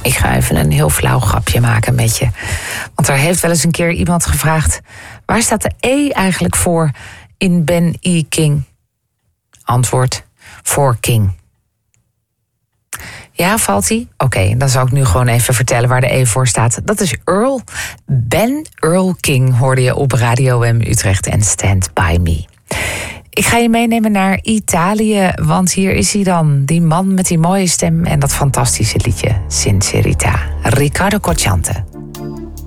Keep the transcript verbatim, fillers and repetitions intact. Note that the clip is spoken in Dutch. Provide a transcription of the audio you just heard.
Ik ga even een heel flauw grapje maken met je. Want er heeft wel eens een keer iemand gevraagd: waar staat de E eigenlijk voor in Ben E. King? Antwoord: voor King. Ja, valt ie? Oké, okay, dan zal ik nu gewoon even vertellen waar de E voor staat. Dat is Earl. Ben Earl King hoorde je op Radio M Utrecht en Stand By Me. Ik ga je meenemen naar Italië, want hier is hij dan. Die man met die mooie stem en dat fantastische liedje Sincerità. Riccardo Cocciante.